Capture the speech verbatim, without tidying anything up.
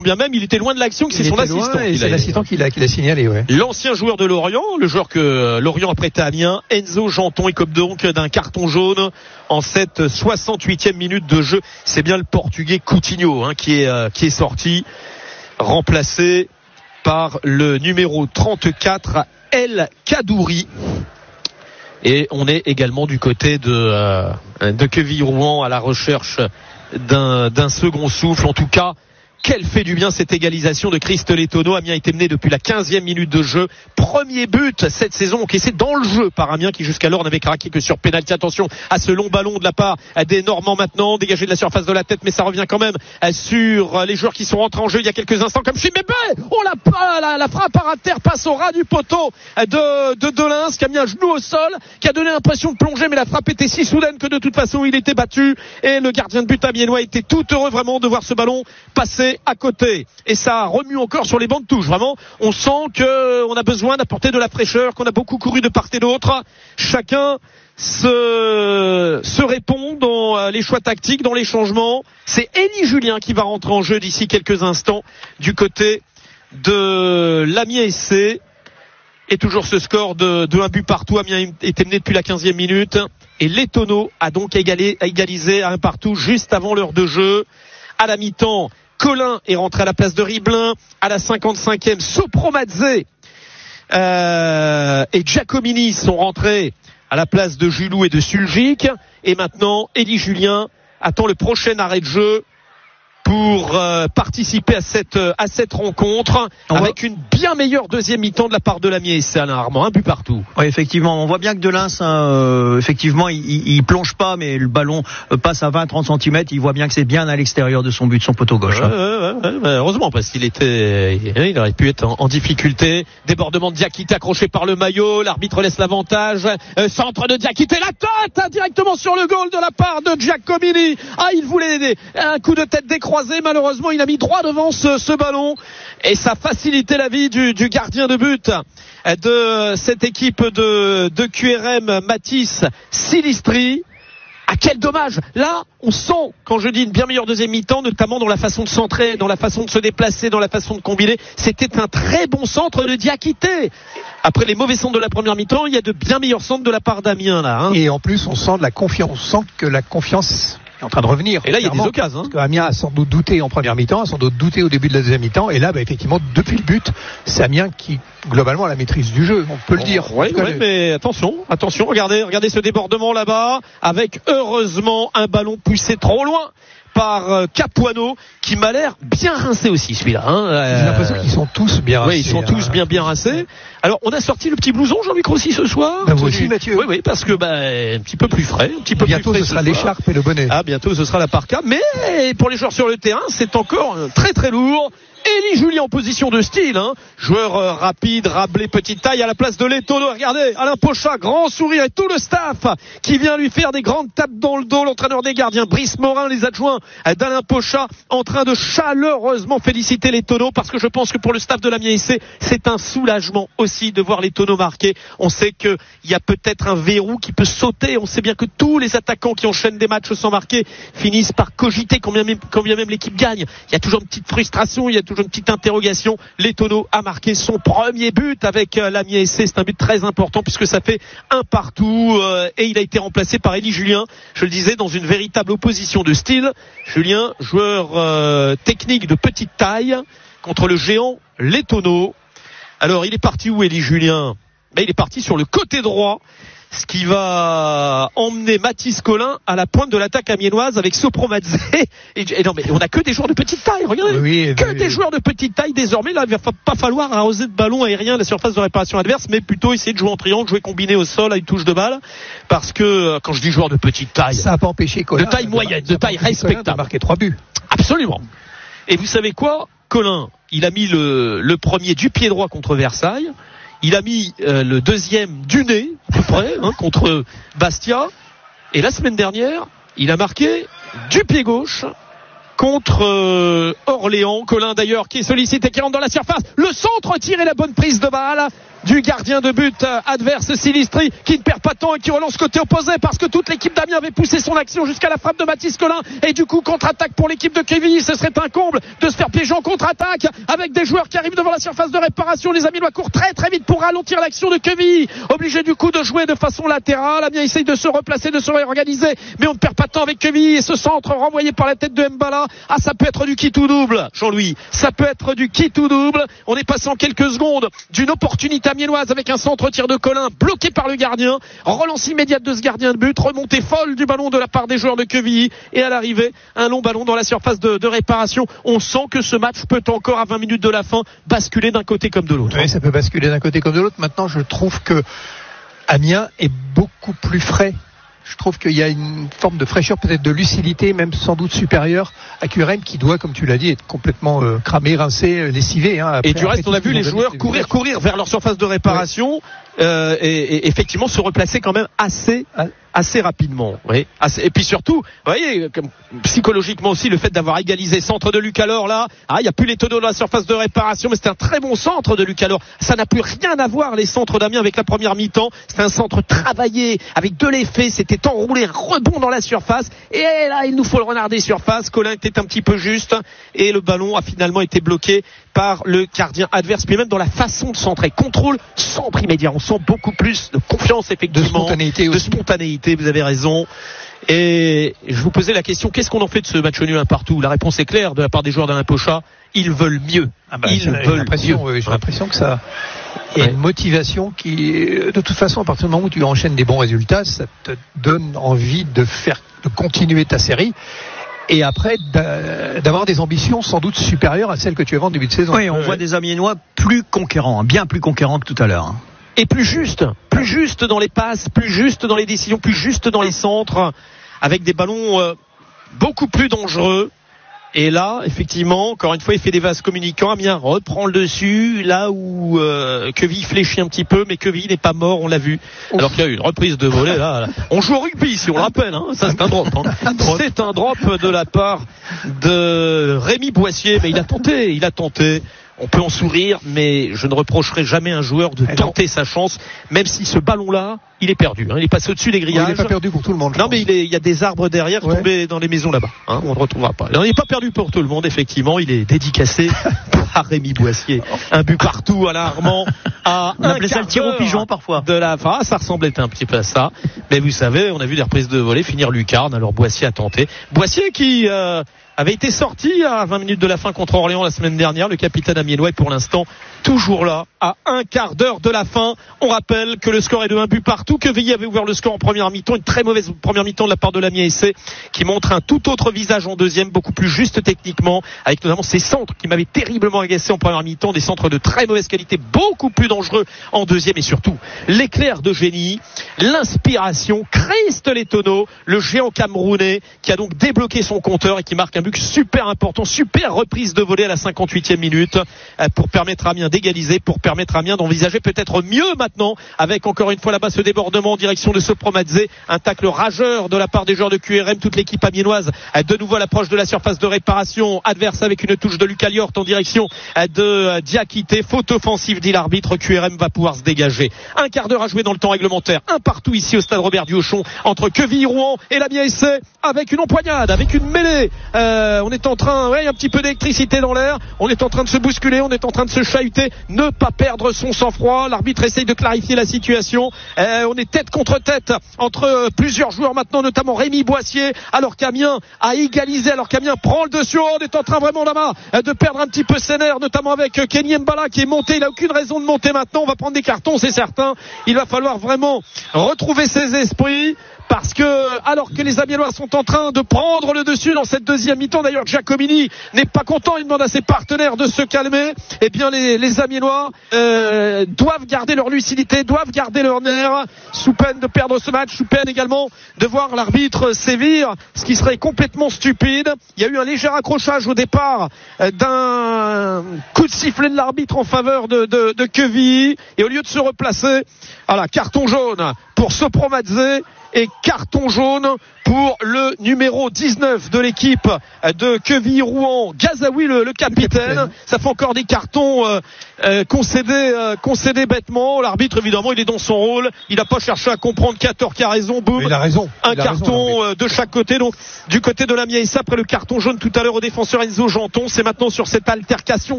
bien même, il était loin de l'action, que c'est son assistant. Et c'est l'assistant qui l'a, qui l'a signalé, ouais. L'ancien joueur de Lorient, le joueur que Lorient a prêté à Amiens, Enzo Janton, écope donc d'un carton jaune en cette soixante-huitième minute de jeu. C'est bien le Portugais Coutinho, hein, qui est, euh, qui est sorti, remplacé par le numéro trente-quatre, El Kadouri. Et on est également du côté de, euh, de Quevilly-Rouen à la recherche d'un, d'un second souffle. En tout cas, quel fait du bien cette égalisation de Christ Lettono. Amiens a été mené depuis la quinzième minute de jeu. Premier but cette saison encaissé dans le jeu par Amiens qui jusqu'alors n'avait craqué que sur pénalty. Attention à ce long ballon de la part des Normands maintenant, dégagé de la surface de la tête, mais ça revient quand même sur les joueurs qui sont rentrés en jeu il y a quelques instants comme Chimébé. Oh la, la, la frappe à terre passe au ras du poteau de, de Delins qui a mis un genou au sol, qui a donné l'impression de plonger, mais la frappe était si soudaine que de toute façon il était battu et le gardien de but amiénois était tout heureux vraiment de voir ce ballon passer à côté. Et ça remue encore sur les bancs de touche. Vraiment, on sent qu'on a besoin d'apporter de la fraîcheur, qu'on a beaucoup couru de part et d'autre. Chacun se, se répond dans les choix tactiques, dans les changements. C'est Élie Julien qui va rentrer en jeu d'ici quelques instants du côté de l'Amiens S C. Et toujours ce score de, de un but partout. Amiens était mené depuis la quinzième minute. Et Lettono a donc égalé, a égalisé à un partout juste avant l'heure de jeu. À la mi-temps, Colin est rentré à la place de Riblin. À la cinquante-cinquième, Sopromadze euh, et Giacomini sont rentrés à la place de Julou et de Suljic. Et maintenant, Élie Julien attend le prochain arrêt de jeu pour euh, participer à cette à cette rencontre on avec voit... une bien meilleure deuxième mi-temps de la part de l'Amiens S C, Alain Armand, un but partout. Oui, effectivement, on voit bien que Delins, hein, euh, effectivement, il, il, il plonge pas, mais le ballon passe à vingt à trente centimètres. Il voit bien que c'est bien à l'extérieur de son but, de son poteau gauche. Ouais, hein. ouais, ouais, ouais, heureusement, parce qu'il était, il aurait pu être en, en difficulté. Débordement de Diakité accroché par le maillot. L'arbitre laisse l'avantage. Euh, centre de Diakité, la tête hein, directement sur le goal de la part de Giacomini. Ah, il voulait aider. Un coup de tête décroisé. Malheureusement, il a mis droit devant ce, ce ballon et ça facilitait la vie du, du gardien de but de cette équipe de, de Q R M, Mathis Silistri. Ah, quel dommage. Là, on sent, quand je dis une bien meilleure deuxième mi-temps, notamment dans la façon de centrer, dans la façon de se déplacer, dans la façon de combiner. C'était un très bon centre de Diakité. Après les mauvais centres de la première mi-temps, il y a de bien meilleurs centres de la part d'Amiens, là, hein. Et en plus, on sent de la confiance. On sent que la confiance est en train de revenir. Et là, il y a des occasions. Hein. Parce qu'Amiens a sans doute douté en première mi-temps, a sans doute douté au début de la deuxième mi-temps. Et là, bah, effectivement, depuis le but, c'est Amiens qui, globalement, a la maîtrise du jeu. On peut le dire. Oui, oui, mais attention, attention. Regardez, regardez ce débordement là-bas, avec heureusement un ballon poussé trop loin par euh, Capuano, qui m'a l'air bien rincé aussi, celui-là. Hein. Euh... J'ai l'impression qu'ils sont tous bien rincés. Oui, ils sont tous bien bien rincés. Alors, on a sorti le petit blouson, Jean-Luc Rossi, ce soir. Ben vous aussi, Mathieu. Oui, oui, parce que bah, un petit peu plus frais, un petit peu bientôt plus frais. Bientôt, ce sera l'écharpe et le bonnet. Ah, bientôt, ce sera la parka. Mais pour les joueurs sur le terrain, c'est encore très très lourd. Élie Julien en position de style, hein. Joueur euh, rapide, rablé, petite taille à la place de Lettono. Regardez, Alain Pochat, grand sourire et tout le staff qui vient lui faire des grandes tapes dans le dos. L'entraîneur des gardiens, Brice Morin, les adjoints d'Alain Pochat, en train de chaleureusement féliciter Lettono parce que je pense que pour le staff de l'Amiens S C, c'est un soulagement aussi de voir Lettono marquer. On sait qu'il y a peut-être un verrou qui peut sauter. On sait bien que tous les attaquants qui enchaînent des matchs sans marquer finissent par cogiter combien même, combien même l'équipe gagne. Il y a toujours une petite frustration, il y a toujours une petite interrogation. Lettono a marqué son premier but avec euh, l'Amiens S C. C'est un but très important puisque ça fait un partout euh, et il a été remplacé par Élie Julien. Je le disais, dans une véritable opposition de style. Julien, joueur euh, technique de petite taille contre le géant Lettono. Alors, il est parti où, Élie Julien? Ben, il est parti sur le côté droit, ce qui va emmener Mathis Colin à la pointe de l'attaque amiénoise avec Sopromadze. Et, et non, mais on a que des joueurs de petite taille, regardez. Oui, que oui. Des joueurs de petite taille désormais. Là, il va pas falloir arroser de ballon aérien à la surface de réparation adverse, mais plutôt essayer de jouer en triangle, jouer combiné au sol à une touche de balle. Parce que, quand je dis joueur de petite taille. Ça n'a pas empêché Colin. De taille moyenne, de taille respectable. De marquer trois buts. Absolument. Et vous savez quoi? Colin, il a mis le, le premier du pied droit contre Versailles. Il a mis euh, le deuxième du nez, à peu près, hein, contre Bastia. Et la semaine dernière, il a marqué du pied gauche contre euh, Orléans. Colin d'ailleurs qui est sollicité, qui rentre dans la surface. Le centre tire et la bonne prise de balle du gardien de but adverse Silistri, qui ne perd pas de temps et qui relance côté opposé parce que toute l'équipe d'Amiens avait poussé son action jusqu'à la frappe de Mathis Collin, et du coup contre-attaque pour l'équipe de Quevilly. Ce serait un comble de se faire piéger en contre-attaque avec des joueurs qui arrivent devant la surface de réparation. Les Amiénois courent très très vite pour ralentir l'action de Quevilly, obligé du coup de jouer de façon latérale. Amiens essaye de se replacer, de se réorganiser, mais on ne perd pas de temps avec Quevilly, et ce centre renvoyé par la tête de Mbala. Ah, ça peut être du qui tout double, Jean-Louis, ça peut être du qui tout double. On est passé en quelques secondes d'une opportunité amiénoise avec un centre tir de Collin bloqué par le gardien, relance immédiate de ce gardien de but, remontée folle du ballon de la part des joueurs de Quevilly, et à l'arrivée un long ballon dans la surface de, de réparation. On sent que ce match peut encore, à vingt minutes de la fin, basculer d'un côté comme de l'autre. Oui, ça peut basculer d'un côté comme de l'autre. Maintenant, je trouve que Amiens est beaucoup plus frais. Je trouve qu'il y a une forme de fraîcheur, peut-être de lucidité, même sans doute supérieure à Q R M, qui doit, comme tu l'as dit, être complètement euh, cramé, rincé, lessivé. Hein, après, et du reste, on a vu les joueurs courir, courir vers leur surface de réparation, ouais. euh, et, et effectivement se replacer quand même assez... assez rapidement, oui. Assez, et puis surtout, vous voyez, comme, psychologiquement aussi, le fait d'avoir égalisé centre de Lucas Laure là, ah, il n'y a plus les tonneaux de la surface de réparation, mais c'était un très bon centre de Lucas Laure. Ça n'a plus rien à voir, les centres d'Amiens, avec la première mi-temps. C'était un centre travaillé, avec de l'effet, c'était enroulé, un rebond dans la surface, et là, il nous faut le renard des surfaces. Collin était un petit peu juste, et le ballon a finalement été bloqué par le gardien adverse, mais même dans la façon de centrer. Contrôle, centre immédiat. On sent beaucoup plus de confiance, effectivement. De spontanéité aussi. De spontanéité, vous avez raison. Et je vous posais la question, qu'est-ce qu'on en fait de ce match nul un partout? La réponse est claire de la part des joueurs d'Alain Pochat. Ils veulent mieux. Ah bah, Ils j'ai veulent l'impression, mieux. Oui, j'ai l'impression que ça... Il y a une motivation qui, de toute façon, à partir du moment où tu enchaînes des bons résultats, ça te donne envie de faire, de continuer ta série. Et après, d'avoir des ambitions sans doute supérieures à celles que tu avais en début de saison. Oui, on ouais. voit des Amiénois plus conquérants, bien plus conquérants que tout à l'heure. Et plus juste, plus juste dans les passes, plus juste dans les décisions, plus juste dans les centres, avec des ballons euh, beaucoup plus dangereux. Et là, effectivement, encore une fois, il fait des vases communicants. Amiens reprend le dessus, là où euh, Quevilly fléchit un petit peu, mais Quevilly n'est pas mort, on l'a vu. Ouf. Alors qu'il y a eu une reprise de volée, là, là. On joue au rugby, si on le rappelle, hein. Ça, c'est un drop, hein. un drop. C'est un drop de la part de Rémi Boissier, mais il a tenté, il a tenté. On peut en sourire, mais je ne reprocherai jamais à un joueur de tenter sa chance, même si ce ballon-là, il est perdu. Hein. Il est passé au-dessus des grillages. Il n'est pas perdu pour tout le monde. Non, mais il, est, il y a des arbres derrière ouais. tombés dans les maisons là-bas. Hein. On ne le retrouvera pas. Alors, il n'est pas perdu pour tout le monde, effectivement. Il est dédicacé par Rémi Boissier. Un but partout à l'Armand. À on appelait ça le tir au pigeon parfois. De la fin, ça ressemblait un petit peu à ça. Mais vous savez, on a vu des reprises de volée finir lucarne. Alors Boissier a tenté. Boissier qui euh, avait été sorti à vingt minutes de la fin contre Orléans la semaine dernière. Le capitaine amiénois est pour l'instant toujours là, à un quart d'heure de la fin. On rappelle que le score est de un but partout. Quevilly avait ouvert le score en première mi-temps, une très mauvaise première mi-temps de la part de l'Amiens S C, qui montre un tout autre visage en deuxième, beaucoup plus juste techniquement, avec notamment ces centres qui m'avaient terriblement agacé en première mi-temps, des centres de très mauvaise qualité, beaucoup plus dangereux en deuxième, et surtout l'éclair de génie, l'inspiration, Christ Lettono, le géant camerounais, qui a donc débloqué son compteur et qui marque un but super important, super reprise de volée à la cinquante-huitième minute, pour permettre à Amiens d'égaliser, pour permettre à Amiens d'envisager peut-être mieux maintenant, avec encore une fois là-bas ce débordement en direction de Sopromadze, un tacle rageur de la part des joueurs de Q R M, toute l'équipe amiénoise de nouveau à l'approche de la surface de réparation adverse, avec une touche de Lucas Liort en direction de Diakité, faute offensive dit l'arbitre. Q R M va pouvoir se dégager. Un quart d'heure à jouer dans le temps réglementaire, un partout ici au stade Robert Duhochon entre Quevilly-Rouen et l'Amiens S C, avec une empoignade, avec une mêlée. Euh, on est en train, ouais, un petit peu d'électricité dans l'air, on est en train de se bousculer, on est en train de se chahuter, ne pas perdre son sang-froid. L'arbitre essaye de clarifier la situation. Euh, on est tête contre tête entre plusieurs joueurs maintenant, notamment Rémi Boissier, alors qu'Amiens a égalisé, alors qu'Amiens prend le dessus. On est en train vraiment là-bas de perdre un petit peu ses nerfs, notamment avec Kenny Mbala qui est monté. Il a aucune raison de monter maintenant. On va prendre des cartons, c'est certain. Il va falloir vraiment retrouver ses esprits, parce que, alors que les Amiénois sont en train de prendre le dessus dans cette deuxième mi-temps, d'ailleurs Giacomini n'est pas content, il demande à ses partenaires de se calmer. Eh bien les, les Amiénois euh, doivent garder leur lucidité, doivent garder leur nerf, sous peine de perdre ce match, sous peine également de voir l'arbitre sévir, ce qui serait complètement stupide. Il y a eu un léger accrochage au départ euh, d'un coup de sifflet de l'arbitre en faveur de, de, de Quevilly, et au lieu de se replacer, voilà, carton jaune pour Sopromadze. et carton jaune pour le numéro dix-neuf de l'équipe de Quevilly-Rouen, Gazaoui le, le capitaine. Ça fait encore des cartons euh, euh, concédés, euh, concédés bêtement. L'arbitre évidemment il est dans son rôle, il n'a pas cherché à comprendre qu'Ator qui a raison, boum, il a raison. un il a carton raison, de chaque côté. Donc du côté de l'Amiens après le carton jaune tout à l'heure au défenseur Enzo Janton. C'est maintenant sur cette altercation